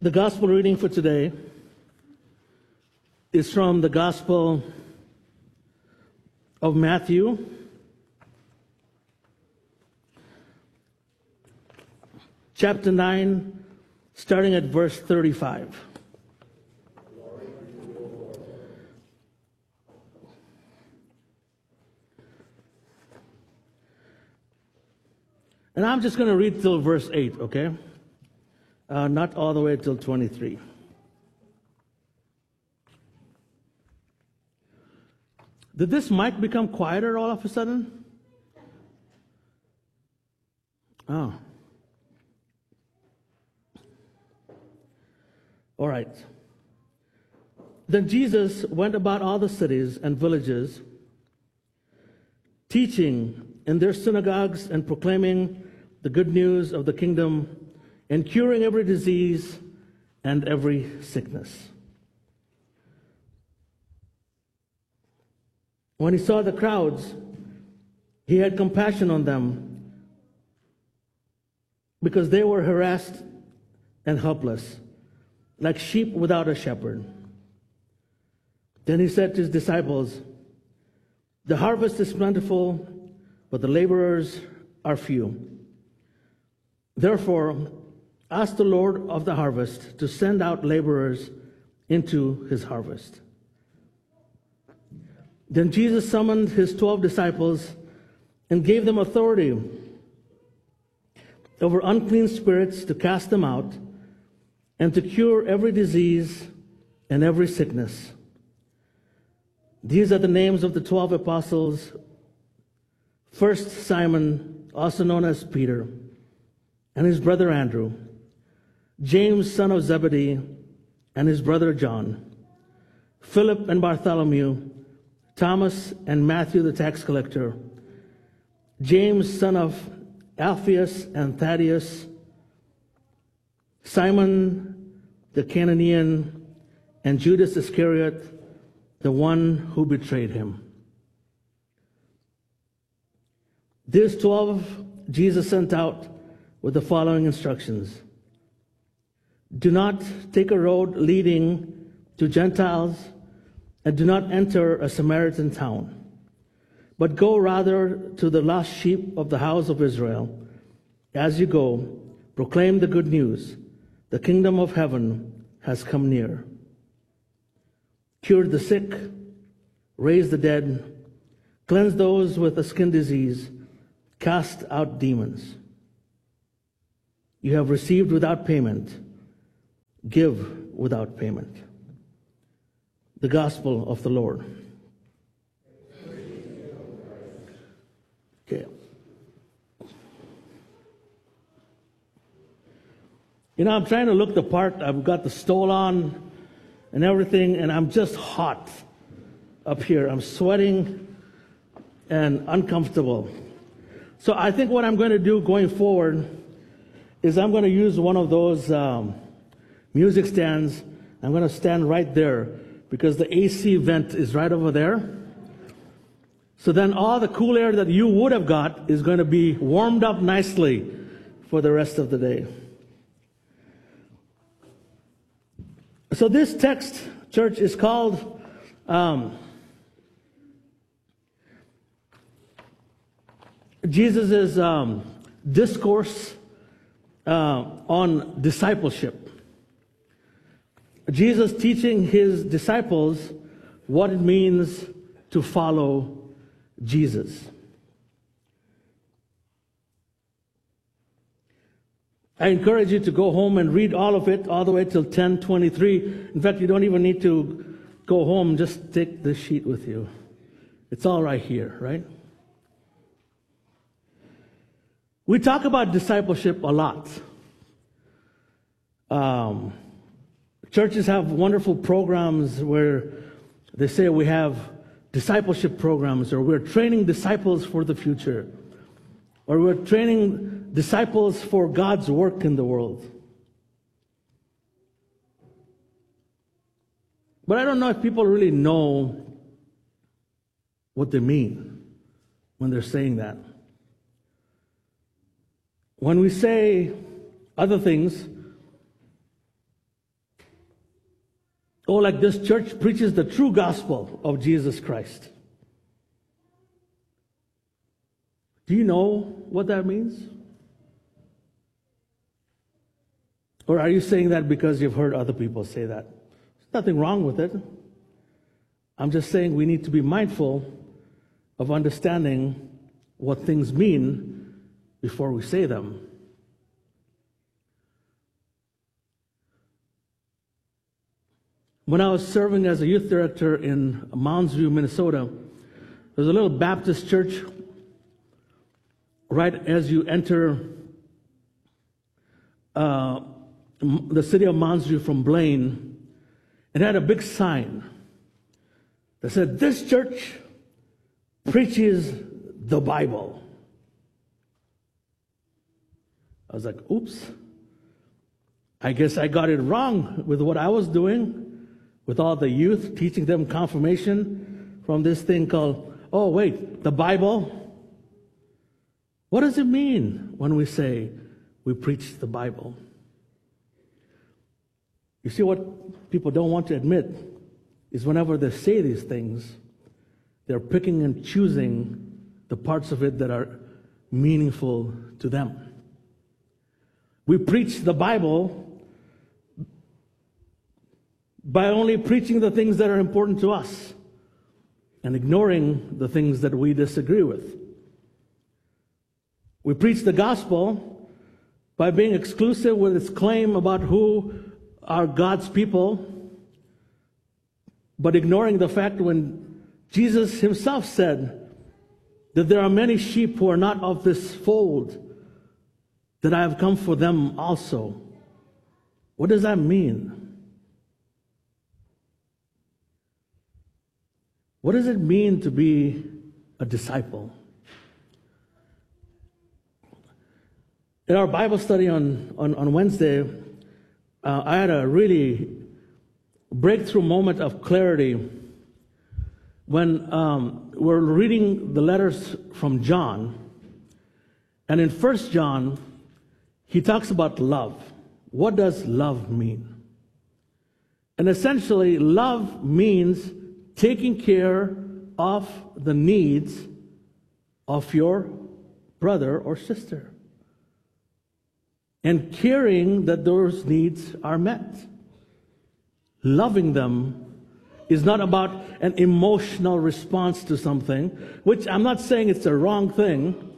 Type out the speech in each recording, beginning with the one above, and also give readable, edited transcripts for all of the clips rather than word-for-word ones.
The gospel reading for today is from the Gospel of Matthew, chapter 9, starting at verse 35. And I'm just going to read till verse 8, okay? Not all the way till 23. Did this mic become quieter all of a sudden? Oh. All right. Then Jesus went about all the cities and villages, teaching in their synagogues and proclaiming the good news of the kingdom and curing every disease and every sickness. When he saw the crowds, he had compassion on them because they were harassed and helpless, like sheep without a shepherd. Then he said to his disciples, "The harvest is plentiful, but the laborers are few. Therefore, ask the Lord of the harvest to send out laborers into his harvest." Then Jesus summoned his 12 disciples and gave them authority over unclean spirits to cast them out and to cure every disease and every sickness. These are the names of the 12 apostles. First, Simon, also known as Peter, and his brother Andrew, James, son of Zebedee, and his brother John, Philip and Bartholomew, Thomas and Matthew the tax collector, James, son of Alphaeus and Thaddeus, Simon the Canaanian, and Judas Iscariot, the one who betrayed him. These 12 Jesus sent out with the following instructions: do not take a road leading to Gentiles, and do not enter a Samaritan town, but go rather to the lost sheep of the house of Israel. As you go, proclaim the good news. The kingdom of heaven has come near. Cure the sick, raise the dead, cleanse those with a skin disease, cast out demons. You have received without payment, give without payment. The gospel of the Lord. Okay. You know, I'm trying to look the part. I've got the stole on and everything, and I'm just hot up here. I'm sweating and uncomfortable. So I think what I'm going to do going forward is I'm going to use one of those music stands. I'm going to stand right there because the AC vent is right over there. So then all the cool air that you would have got is going to be warmed up nicely for the rest of the day. So this text, church, is called Jesus' discourse on discipleship. Jesus teaching his disciples what it means to follow Jesus. I encourage you to go home and read all of it, all the way till 10:23. In fact, you don't even need to go home. Just take the sheet with you. It's all right here, right? We talk about discipleship a lot. Churches have wonderful programs where they say we have discipleship programs, or we're training disciples for the future, or we're training disciples for God's work in the world. But I don't know if people really know what they mean when they're saying that. When we say other things, Oh, like this church preaches the true gospel of Jesus Christ. Do you know what that means? Or are you saying that because you've heard other people say that? There's nothing wrong with it. I'm just saying we need to be mindful of understanding what things mean before we say them. When I was serving as a youth director in Mounds View, Minnesota, there's a little Baptist church right as you enter the city of Mounds View from Blaine. It had a big sign that said, "This church preaches the Bible." I was like, oops. I guess I got it wrong with what I was doing with all the youth, teaching them confirmation from this thing called, oh wait, the Bible? What does it mean when we say we preach the Bible? You see, what people don't want to admit is whenever they say these things, they're picking and choosing the parts of it that are meaningful to them. We preach the Bible by only preaching the things that are important to us and ignoring the things that we disagree with. We preach the gospel by being exclusive with its claim about who are God's people, but ignoring the fact when Jesus himself said that there are many sheep who are not of this fold, that I have come for them also. What does that mean? What does it mean to be a disciple? In our Bible study on Wednesday, I had a really breakthrough moment of clarity when we're reading the letters from John. And in 1 John, he talks about love. What does love mean? And essentially, love means taking care of the needs of your brother or sister and caring that those needs are met. Loving them is not about an emotional response to something, which I'm not saying it's a wrong thing.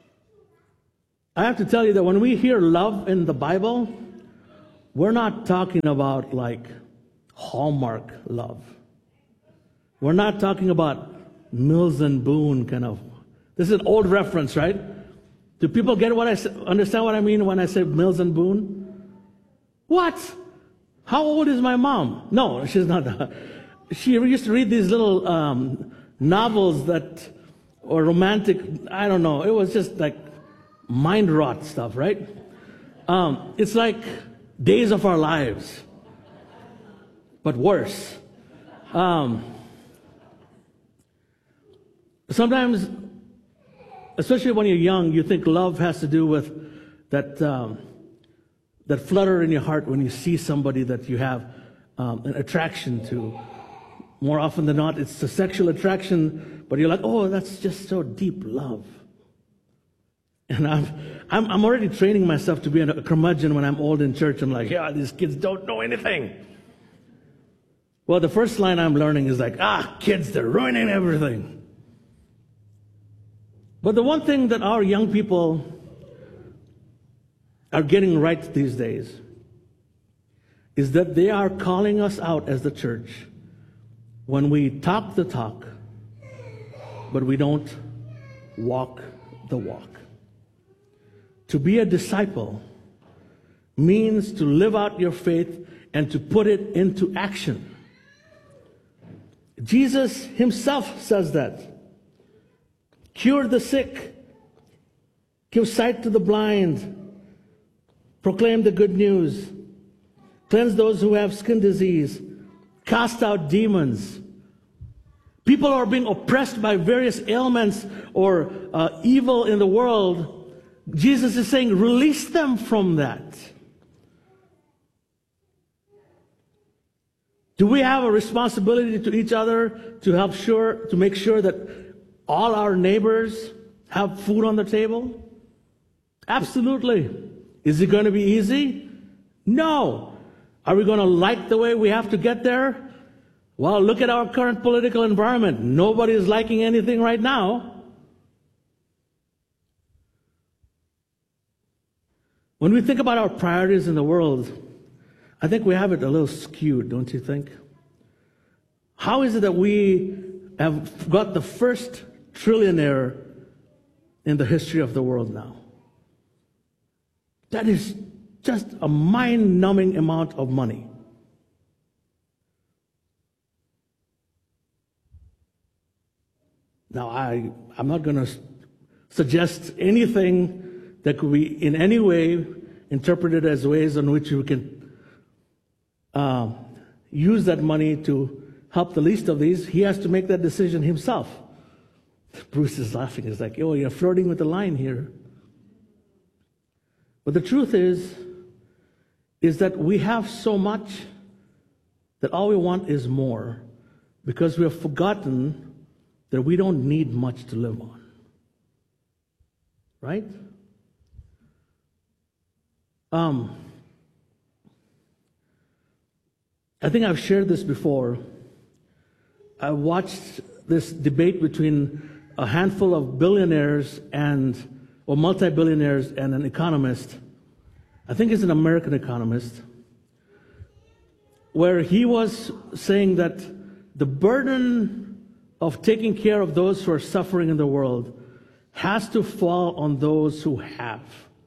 I have to tell you that when we hear love in the Bible, we're not talking about like Hallmark love. We're not talking about Mills and Boone kind of. This is an old reference, right? Do people get what understand what I mean when I say Mills and Boone? What? How old is my mom? No, she's not. She used to read these little novels that or romantic. I don't know. It was just like mind rot stuff, right? It's like Days of Our Lives, but worse. Sometimes, especially when you're young, you think love has to do with that that flutter in your heart when you see somebody that you have an attraction to. More often than not, it's a sexual attraction, but you're like, oh, that's just so deep love. And I'm already training myself to be a curmudgeon when I'm old in church. I'm like, yeah, these kids don't know anything. Well, the first line I'm learning is like, kids, they're ruining everything. But the one thing that our young people are getting right these days is that they are calling us out as the church when we talk the talk, but we don't walk the walk. To be a disciple means to live out your faith and to put it into action. Jesus himself says that. Cure the sick, give sight to the blind, proclaim the good news, cleanse those who have skin disease, cast out demons. People are being oppressed by various ailments or evil in the world. Jesus is saying, release them from that. Do we have a responsibility to each other to make sure that all our neighbors have food on the table? Absolutely. Is it going to be easy? No. Are we going to like the way we have to get there? Well, look at our current political environment. Nobody is liking anything right now. When we think about our priorities in the world, I think we have it a little skewed, don't you think? How is it that we have got the first trillionaire in the history of the world now? That is just a mind-numbing amount of money. Now, I'm not going to suggest anything that could be in any way interpreted as ways in which you can use that money to help the least of these. He has to make that decision himself. Bruce is laughing. He's like, oh, you're flirting with the line here. But the truth is that we have so much that all we want is more, because we have forgotten that we don't need much to live on. Right? I think I've shared this before. I watched this debate between a handful of billionaires or multi-billionaires and an economist. I think he's an American economist, where he was saying that the burden of taking care of those who are suffering in the world has to fall on those who have.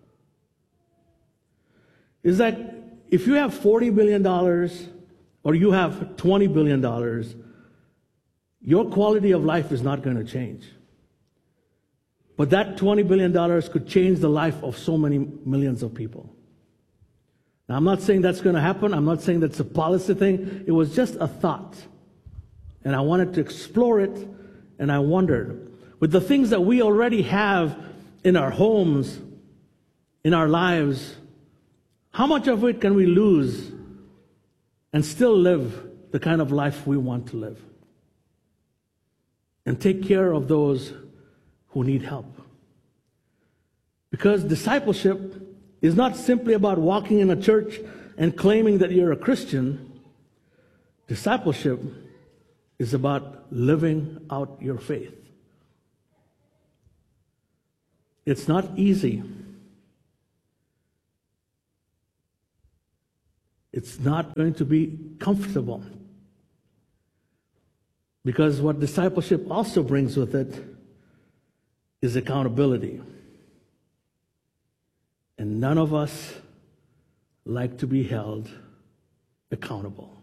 Is that if you have $40 billion or you have $20 billion, your quality of life is not going to change. But that $20 billion could change the life of so many millions of people. Now, I'm not saying that's going to happen. I'm not saying that's a policy thing. It was just a thought. And I wanted to explore it, and I wondered, with the things that we already have in our homes, in our lives, how much of it can we lose and still live the kind of life we want to live? And take care of those who need help. Because discipleship is not simply about walking in a church and claiming that you're a Christian. Discipleship is about living out your faith. It's not easy. It's not going to be comfortable. Because what discipleship also brings with it is accountability. And none of us like to be held accountable.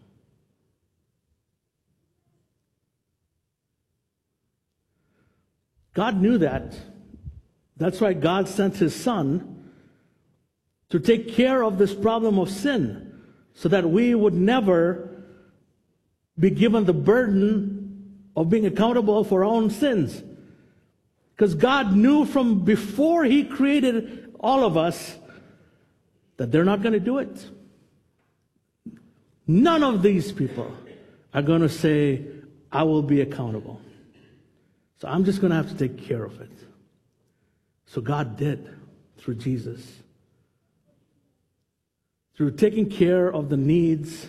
God knew that. That's why God sent His Son to take care of this problem of sin, so that we would never be given the burden of being accountable for our own sins. Because God knew from before He created all of us that they're not going to do it. None of these people are going to say, I will be accountable. So I'm just going to have to take care of it. So God did through Jesus. Through taking care of the needs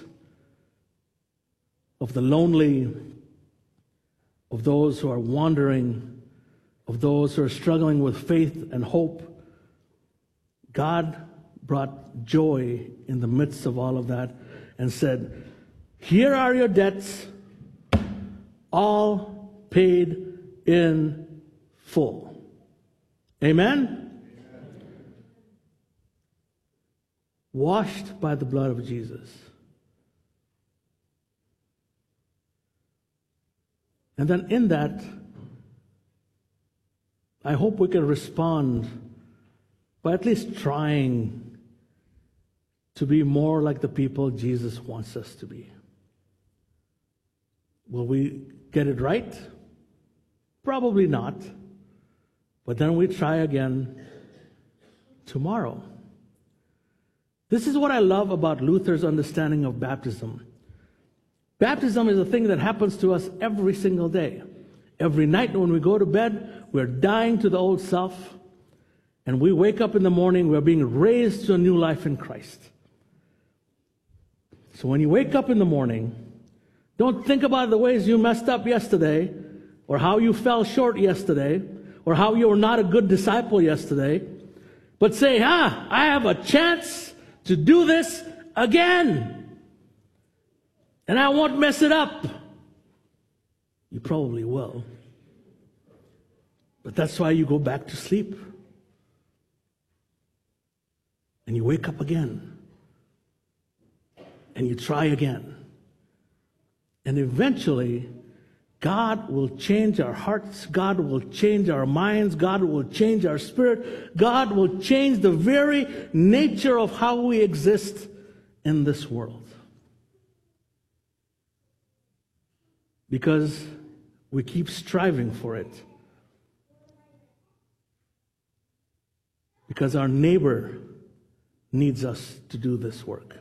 of the lonely, of those who are wandering, of those who are struggling with faith and hope, God brought joy in the midst of all of that and said, here are your debts, all paid in full. Amen? Washed by the blood of Jesus. And then in that, I hope we can respond by at least trying to be more like the people Jesus wants us to be. Will we get it right? Probably not. But then we try again tomorrow. This is what I love about Luther's understanding of baptism. Baptism is a thing that happens to us every single day. Every night when we go to bed, we're dying to the old self. And we wake up in the morning, we're being raised to a new life in Christ. So when you wake up in the morning, don't think about the ways you messed up yesterday, or how you fell short yesterday, or how you were not a good disciple yesterday. But say, I have a chance to do this again. And I won't mess it up. You probably will. But that's why you go back to sleep. And you wake up again. And you try again. And eventually, God will change our hearts. God will change our minds. God will change our spirit. God will change the very nature of how we exist in this world. Because we keep striving for it. Because our neighbor needs us to do this work.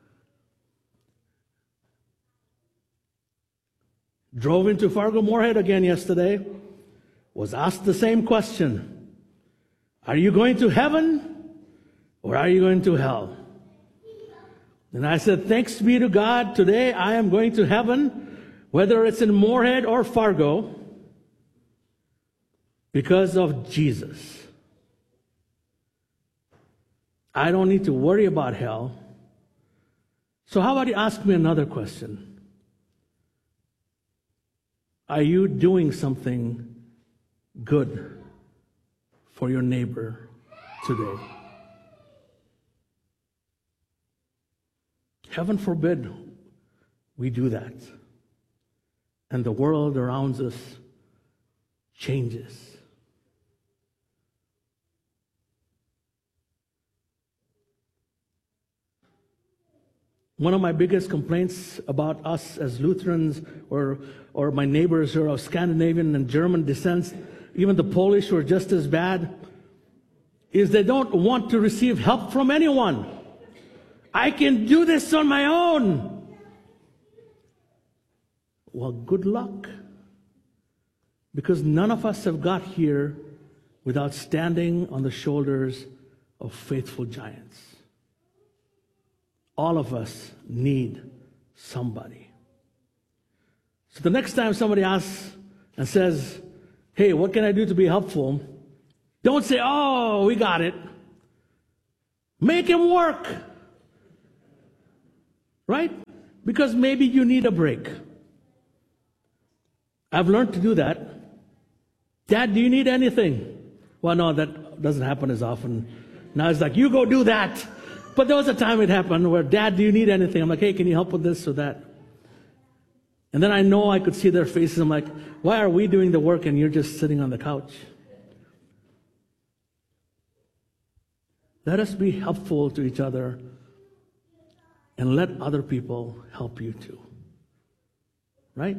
Drove into Fargo-Moorhead again yesterday. Was asked the same question. Are you going to heaven or are you going to hell? And I said, thanks be to God, today I am going to heaven, whether it's in Moorhead or Fargo, because of Jesus. I don't need to worry about hell. So how about you ask me another question? Are you doing something good for your neighbor today? Heaven forbid we do that. And the world around us changes. One of my biggest complaints about us as Lutherans or my neighbors who are of Scandinavian and German descent, even the Polish who are just as bad, is they don't want to receive help from anyone. I can do this on my own. Well, good luck. Because none of us have got here without standing on the shoulders of faithful giants. All of us need somebody. So the next time somebody asks and says, hey, what can I do to be helpful? Don't say, oh, we got it. Make him work. Right? Because maybe you need a break. I've learned to do that. Dad, do you need anything? Well, no, that doesn't happen as often. Now it's like, you go do that. But there was a time it happened where, Dad, do you need anything? I'm like, hey, can you help with this or that? And then I know I could see their faces. I'm like, why are we doing the work and you're just sitting on the couch? Let us be helpful to each other and let other people help you too. Right?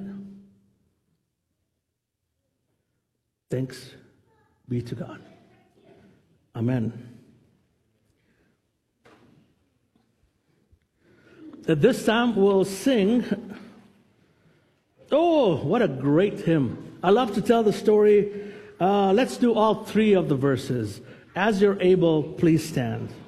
Thanks be to God. Amen. At this time, we'll sing. Oh, what a great hymn. I love to tell the story. Let's do all three of the verses. As you're able, please stand.